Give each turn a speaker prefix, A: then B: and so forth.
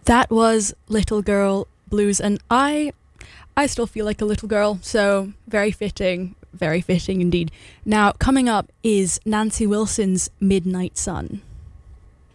A: That was Little Girl Blues, and I still feel like a little girl, so very fitting indeed. Now, coming up is Nancy Wilson's Midnight Sun.